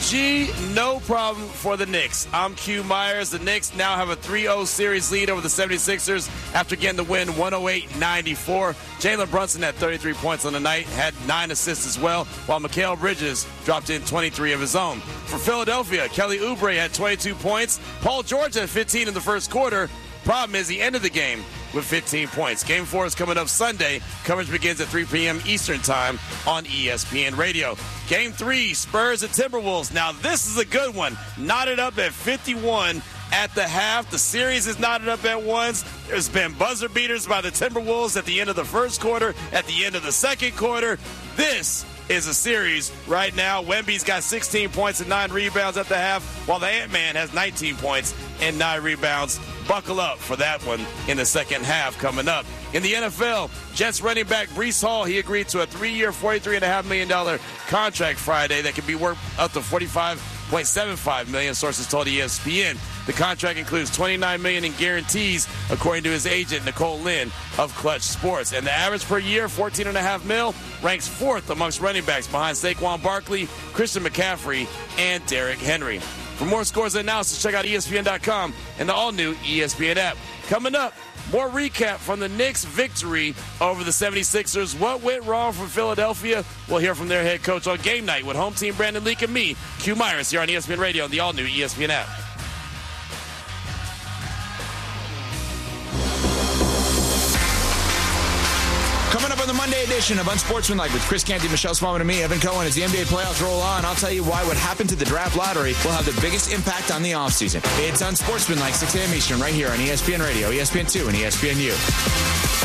G, no problem for the Knicks. I'm Q Myers. The Knicks now have a 3-0 series lead over the 76ers after getting the win 108-94. Jalen Brunson had 33 points on the night, had 9 assists as well, while Mikal Bridges dropped in 23 of his own. For Philadelphia, Kelly Oubre had 22 points. Paul George had 15 in the first quarter. Problem is he ended the game with 15 points. Game 4 is coming up Sunday. Coverage begins at 3 p.m. Eastern Time on ESPN Radio. Game 3, Spurs at Timberwolves. Now, this is a good one. Knotted up at 51 at the half. The series is knotted up at once. There's been buzzer beaters by the Timberwolves at the end of the first quarter, at the end of the second quarter. This is a series right now. Wemby's got 16 points and 9 rebounds at the half, while the Ant-Man has 19 points and 9 rebounds. Buckle up for that one in the second half coming up. In the NFL, Jets running back Breece Hall, he agreed to a 3-year, $43.5 million contract Friday that can be worth up to $45.75 million, sources told ESPN. The contract includes $29 million in guarantees, according to his agent, Nicole Lynn of Clutch Sports. And the average per year, $14.5 million, ranks 4th amongst running backs behind Saquon Barkley, Christian McCaffrey, and Derrick Henry. For more scores and analysis, check out ESPN.com and the all-new ESPN app. Coming up, more recap from the Knicks' victory over the 76ers. What went wrong for Philadelphia? We'll hear from their head coach on game night with home team Brandon Leak and me, Q Myers, here on ESPN Radio and the all-new ESPN app. Coming up on the Monday edition of Unsportsmanlike with Chris Canty, Michelle Smallman, and me, Evan Cohen, as the NBA playoffs roll on. I'll tell you why what happened to the draft lottery will have the biggest impact on the offseason. It's Unsportsmanlike, 6 a.m. Eastern, right here on ESPN Radio, ESPN2, and ESPNU.